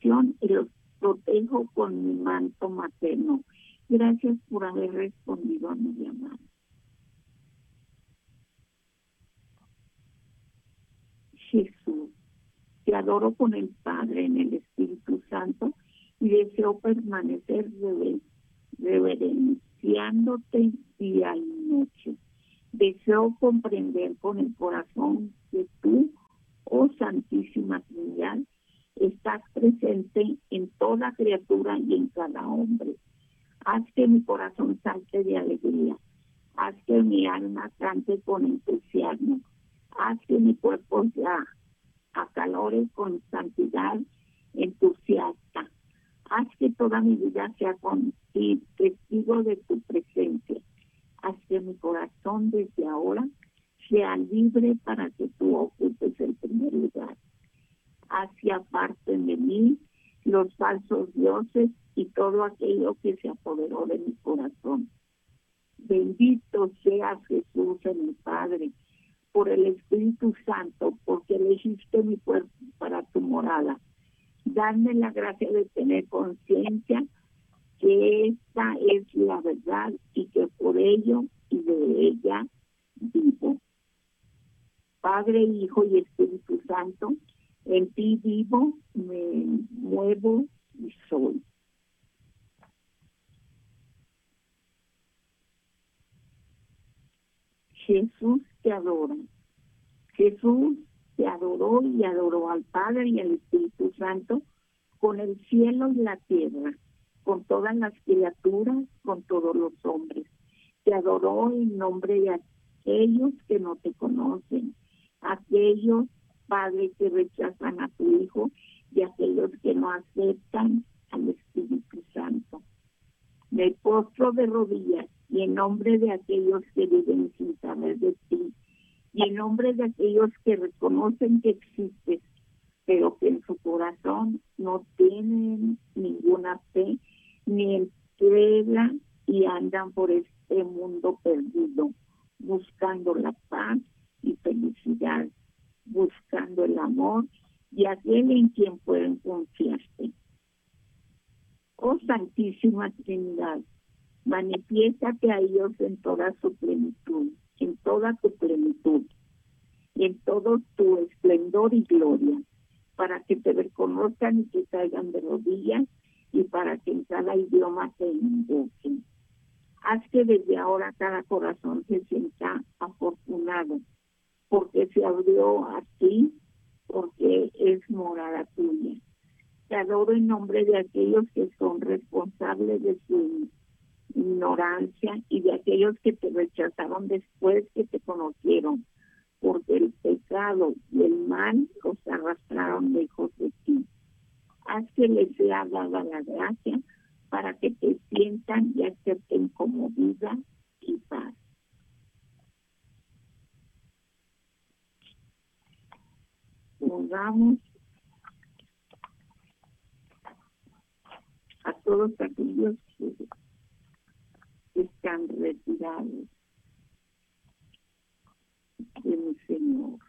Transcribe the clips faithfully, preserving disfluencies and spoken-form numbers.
protección y los protejo con mi manto materno. Gracias por haber respondido a mi llamada. Jesús, te adoro con el Padre en el Espíritu Santo y deseo permanecer rever- reverenciándote día y noche. Deseo comprender con el corazón que tú, oh Santísima Trinidad, estás presente en toda criatura y en cada hombre. Haz que mi corazón salte de alegría. Haz que mi alma cante con entusiasmo. Haz que mi cuerpo se acalore con santidad entusiasta. Haz que toda mi vida sea con ti, testigo de tu presencia. Haz que mi corazón desde ahora sea libre para que tú ocupes el primer lugar. Haz que aparten de mí los falsos dioses y todo aquello que se apoderó de mi corazón. Bendito seas Jesús en el Padre, por el Espíritu Santo, porque elegiste mi cuerpo para tu morada. Dame la gracia de tener conciencia que esta es la verdad y que por ello y de ella vivo. Padre, Hijo y Espíritu Santo, en ti vivo, me muevo y soy. Jesús te adora. Jesús te adoró y adoró al Padre y al Espíritu Santo con el cielo y la tierra, con todas las criaturas, con todos los hombres. Te adoró en nombre de aquellos que no te conocen, aquellos, Padre, que rechazan a tu Hijo y aquellos que no aceptan al Espíritu Santo. Me postro de rodillas y en nombre de aquellos que viven sin saber de ti, y en nombre de aquellos que reconocen que existes, pero que en su corazón no tienen ninguna fe, ni entrega y andan por este mundo perdido, buscando la paz y felicidad, buscando el amor y aquel en quien pueden confiarse. Oh Santísima Trinidad, manifiéstate a ellos en toda su plenitud, en toda tu plenitud, en todo tu esplendor y gloria, para que te reconozcan y que caigan de rodillas y para que en cada idioma te invoquen. Haz que desde ahora cada corazón se sienta afortunado, porque se abrió a ti, porque es morada tuya. Te adoro en nombre de aquellos que son responsables de su ignorancia y de aquellos que te rechazaron después que te conocieron, porque el pecado y el mal los arrastraron lejos de ti. Haz que les sea dada la gracia para que te sientan y acepten como vida y paz. Pongamos a todos aquellos que están retirados de mi Señor.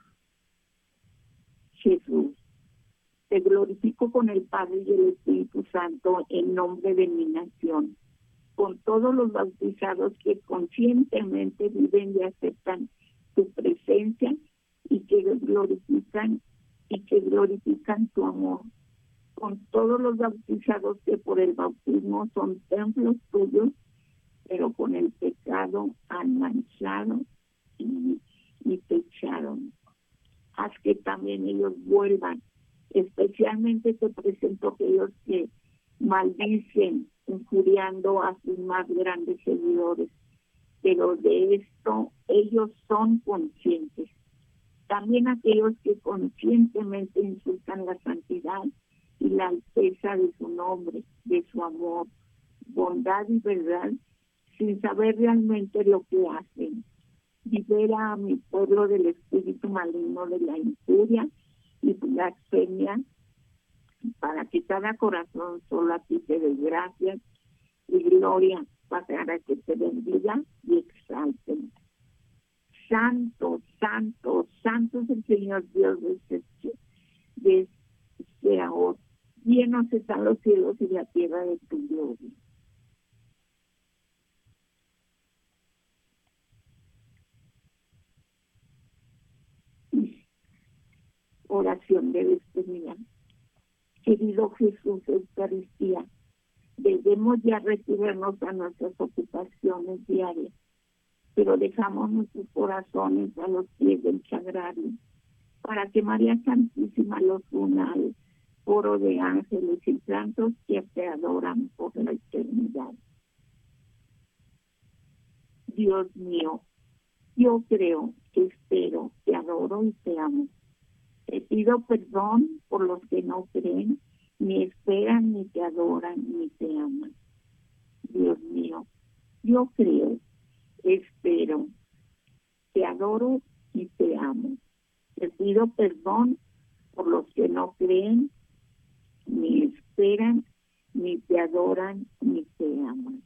Jesús, te glorifico con el Padre y el Espíritu Santo en nombre de mi nación, con todos los bautizados que conscientemente viven y aceptan tu presencia y que glorifican y que glorifican tu amor, con todos los bautizados que por el bautismo son templos tuyos, pero con el pecado han manchado y, y te echaron. Haz que también ellos vuelvan. Especialmente te presento aquellos que maldicen, injuriando a sus más grandes seguidores, pero de esto ellos son conscientes. También aquellos que conscientemente insultan la santidad y la alteza de su nombre, de su amor, bondad y verdad, sin saber realmente lo que hacen. Libera a mi pueblo del espíritu maligno de la injuria y blasfemia, para que cada corazón solo a ti te dé gracias y gloria, para que te bendiga y exalten. Santo, santo, santo es el Señor Dios de este, de este, Llenos están los cielos y la tierra de tu gloria. Oración de despedida. Querido Jesús, Eucaristía, debemos ya retirarnos a nuestras ocupaciones diarias, pero dejamos nuestros corazones a los pies del sagrario, para que María Santísima los una al coro de ángeles y santos que te adoran por la eternidad. Dios mío, yo creo, espero, te adoro y te amo. Te pido perdón por los que no creen, ni esperan, ni te adoran, ni te aman. Dios mío, yo creo, espero, te adoro y te amo. Te pido perdón por los que no creen, ni esperan, ni te adoran, ni te aman.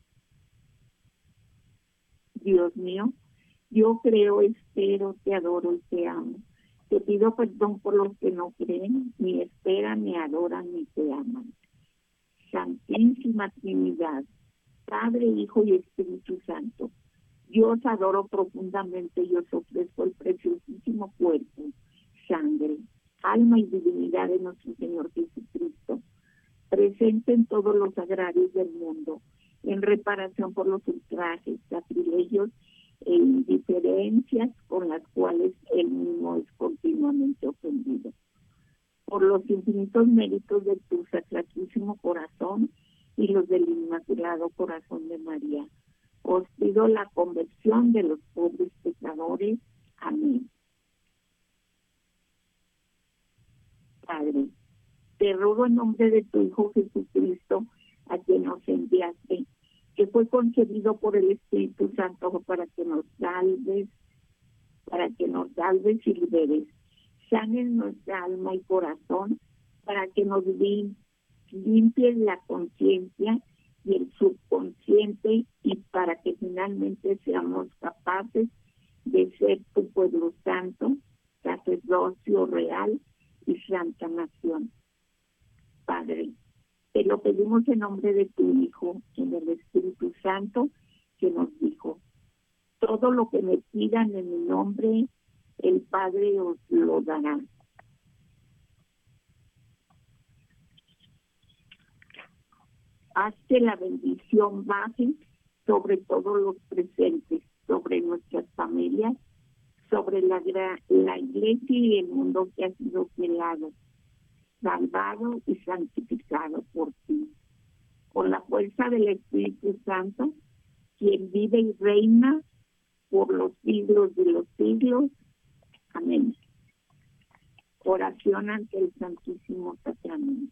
Dios mío, yo creo, espero, te adoro y te amo. Te pido perdón por los que no creen, ni esperan, ni adoran, ni te aman. Santísima Trinidad, Padre, Hijo y Espíritu Santo, yo os adoro profundamente y os ofrezco el preciosísimo cuerpo, sangre, alma y divinidad de nuestro Señor Jesucristo, presente en todos los agrarios del mundo, en reparación por los ultrajes, sacrilegios e indiferencias con las cuales él mismo es continuamente ofendido. Por los infinitos méritos de tu sacratísimo corazón y los del Inmaculado Corazón de María, os pido la conversión de los pobres pecadores. Amén. Padre, te ruego en nombre de tu Hijo Jesucristo, a quien nos enviaste, que fue concebido por el Espíritu Santo para que nos salves, para que nos salves y liberes. Sanes nuestra alma y corazón para que nos lim limpies la conciencia y el subconsciente y para que finalmente seamos capaces de ser tu pueblo santo, sacerdocio real y santa nación. Padre, te lo pedimos en nombre de tu Hijo, en el Espíritu Santo, que nos dijo: todo lo que me pidan en mi nombre, el Padre os lo dará. Haz que la bendición baje sobre todos los presentes, sobre nuestras familias, sobre la, la iglesia y el mundo que ha sido creado, salvado y santificado por ti. Con la fuerza del Espíritu Santo, quien vive y reina por los siglos de los siglos. Amén. Oración ante el Santísimo Sacramento.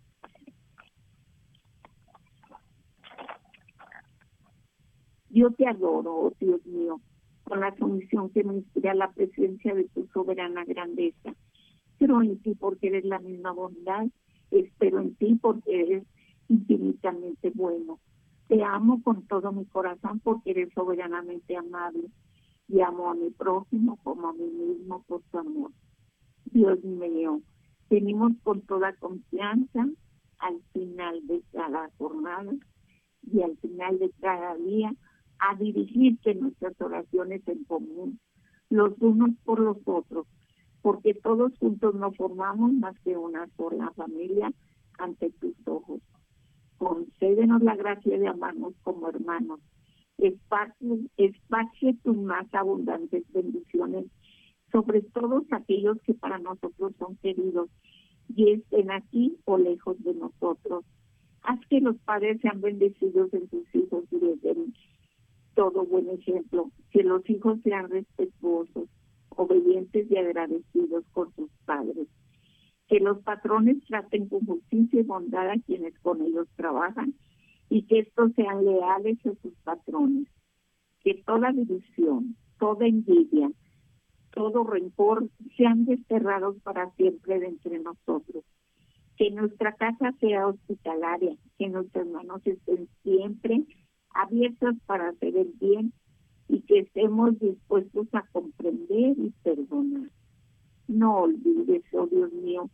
Yo te adoro, oh Dios mío, con la sumisión que me inspira la presencia de tu soberana grandeza. Creo en ti porque eres la misma bondad, espero en ti porque eres infinitamente bueno. Te amo con todo mi corazón porque eres soberanamente amable y amo a mi prójimo como a mí mismo por tu amor. Dios mío, venimos con toda confianza al final de cada jornada y al final de cada día a dirigirte nuestras oraciones en común, los unos por los otros, porque todos juntos no formamos más que una sola familia ante tus ojos. Concédenos la gracia de amarnos como hermanos. Esparce, esparce tus más abundantes bendiciones sobre todos aquellos que para nosotros son queridos y estén aquí o lejos de nosotros. Haz que los padres sean bendecidos en sus hijos y les den todo buen ejemplo, que los hijos sean respetuosos, obedientes y agradecidos con sus padres, que los patrones traten con justicia y bondad a quienes con ellos trabajan y que estos sean leales a sus patrones, que toda división, toda envidia, todo rencor sean desterrados para siempre de entre nosotros, que nuestra casa sea hospitalaria, que nuestras manos estén siempre abiertas para hacer el bien y que estemos dispuestos a comprender y perdonar. No olvides, oh Dios mío,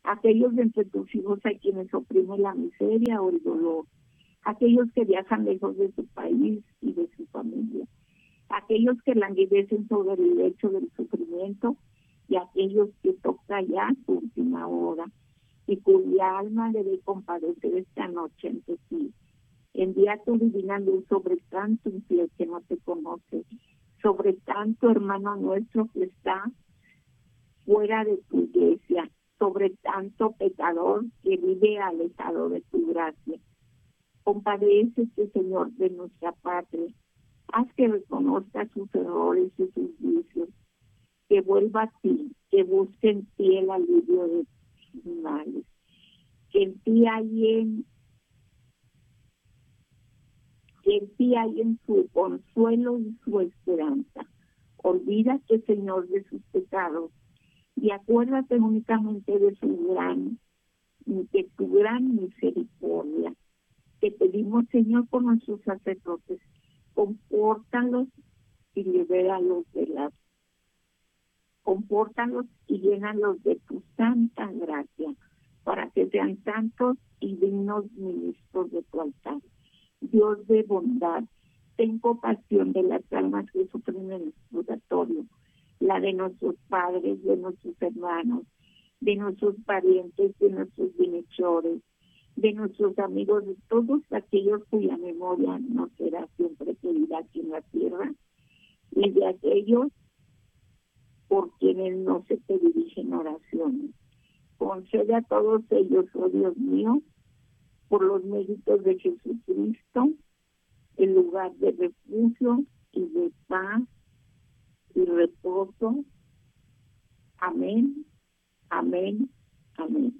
aquellos de entre tus hijos a quienes oprime la miseria o el dolor, aquellos que viajan lejos de su país y de su familia, aquellos que languidecen sobre el lecho del sufrimiento y aquellos que toca ya su última hora y cuya alma debe compadecer esta noche ante ti. Envía tu divina luz sobre tanto infiel que no te conoce, sobre tanto hermano nuestro que está fuera de tu iglesia, sobre tanto pecador que vive alejado de tu gracia. Compadécete, Señor, de nuestra patria. Haz que reconozca sus errores y sus vicios, que vuelva a ti, que busque en ti el alivio de sus males, que en ti hay en, que en ti hay en su consuelo y su esperanza. Olvídate, Señor, de sus pecados y acuérdate únicamente de su gran, de tu gran misericordia. Te pedimos, Señor, por nuestros sacerdotes, compórtalos y libéralos de las, compórtalos y llénalos de tu santa gracia, para que sean santos y dignos ministros de tu altar. Dios de bondad, ten compasión de las almas que sufren en el purgatorio, la de nuestros padres, de nuestros hermanos, de nuestros parientes, de nuestros bienhechores, de nuestros amigos, de todos aquellos cuya memoria no será siempre querida aquí en la tierra, y de aquellos por quienes no se te dirigen oraciones. Concede a todos ellos, oh Dios mío, por los méritos de Jesucristo, el lugar de refugio y de paz y reposo. Amén, amén, amén.